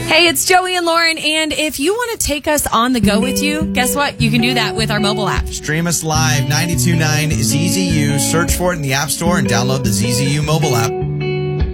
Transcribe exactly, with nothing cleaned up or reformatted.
Hey, it's Joey and Lauren, and if you want to take us on the go with you, guess what? You can do that with our mobile app. Stream us live, ninety-two point nine Z Z U. Search for it in the App Store and download the Z Z U mobile app.